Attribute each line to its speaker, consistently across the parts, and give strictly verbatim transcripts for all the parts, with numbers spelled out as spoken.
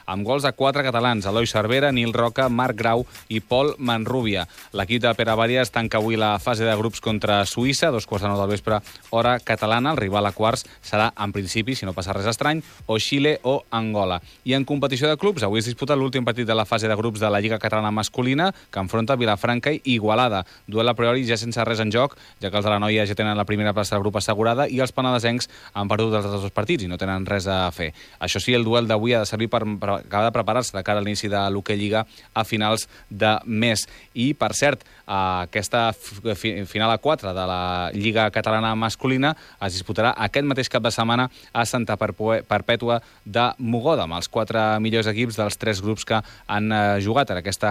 Speaker 1: amb gols de quatre catalans, Eloi Cervera, Nil Roca, Marc Grau i Pol Manrubia. L'equip de Pere Bàries tanca avui la fase de grups contra Suïssa, dos quarts de nou del vespre, hora catalana. El rival a quarts serà, en principi, si no passa res estrany, o Xile o Angola. I en competició de clubs, avui es disputa l'últim partit de la fase de grups de la Lliga Catalana masculina, que enfronta Vilafranca i Igualada. Duel a priori ja sense res en joc, ja que els de la Noia ja tenen la primera plaça del grup assegurada i els penedesencs han perdut els altres dos partits i no tenen res a fer. Això sí, el duel d'avui ha de servir per, per acabar de preparar-se de cara a l'inici de l'Hockey Lliga a finals de mes. I, per cert, aquesta final a quatre de la Lliga Catalana masculina es disputarà aquest mateix cap de setmana a Santa Perpètua de Mogoda, amb els quatre millors equips dels tres grups que han jugat en aquesta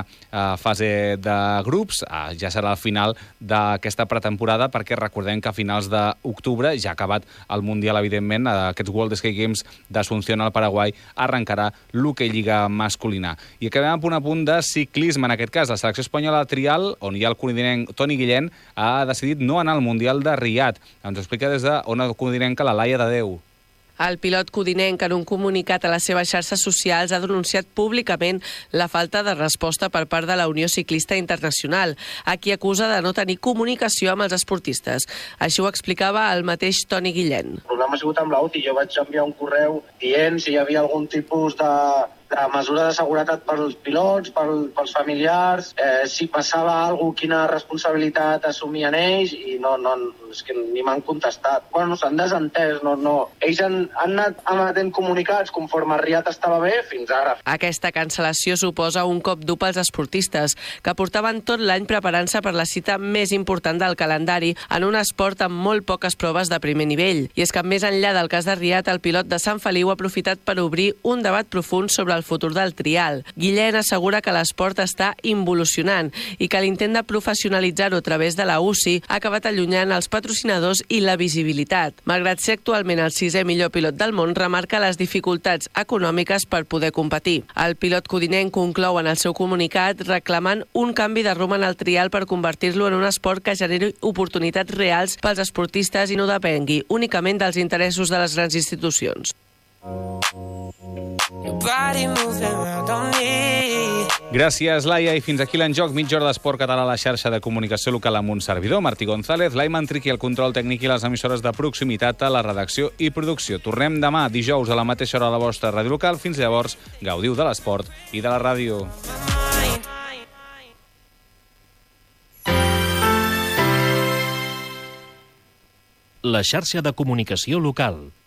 Speaker 1: fase de grups. Ja serà el final d'aquesta pretemporada, perquè recordem que a finals d'octubre, ja ha acabat el Mundial, evidentment, aquests World Skate Games d'Asunción al Paraguai, arrencarà l'Hockey Lliga masculina. I acabem amb un apunt de ciclisme, en aquest cas. La selecció espanyola de trial, on hi ha el codinenc Toni Guillén, ha decidit no anar al Mundial de Riad. Ens explica des d'Ona Codinenca la Laia de Déu.
Speaker 2: El pilot codinenc, en un comunicat a les seves xarxes socials, ha denunciat públicament la falta de resposta per part de la Unió Ciclista Internacional, a qui acusa de no tenir comunicació amb els esportistes. Així ho explicava el mateix Toni Guillén.
Speaker 3: El problema ha sigut amb l'U C I. Jo vaig enviar un correu dient si hi havia algun tipus de... de mesura de seguretat pels pilots, pel, pels familiars, eh, si passava alguna cosa, quina responsabilitat assumien ells, i no, no, és que ni m'han contestat. Bueno, s'han desentès, no, no. Ells han, han anat emetent comunicats conforme Riad estava bé fins ara.
Speaker 2: Aquesta cancel·lació suposa un cop dur pels esportistes, que portaven tot l'any preparant-se per la cita més important del calendari en un esport amb molt poques proves de primer nivell. I és que, més enllà del cas de Riad, el pilot de Sant Feliu ha aprofitat per obrir un debat profund sobre el futur del trial. Guillén assegura que l'esport està involucionant i que l'intent de professionalitzar-ho a través de la U C I ha acabat allunyant els patrocinadors i la visibilitat. Malgrat ser actualment el sisè millor pilot del món, remarca les dificultats econòmiques per poder competir. El pilot codinenc conclou en el seu comunicat reclamant un canvi de rumb en el trial per convertir-lo en un esport que generi oportunitats reals pels esportistes i no depengui únicament dels interessos de les grans institucions.
Speaker 1: Gràcies, Laia, i fins aquí l'enjoc. Mitja hora d'esport català a la xarxa de comunicació local amb un servidor, Martí González, Laiman Triqui, el control tècnic i les emissores de proximitat a la redacció i producció. Tornem demà, dijous, a la mateixa hora a la vostra ràdio local. Fins llavors, gaudiu de l'esport i de la ràdio.
Speaker 4: La xarxa de comunicació local.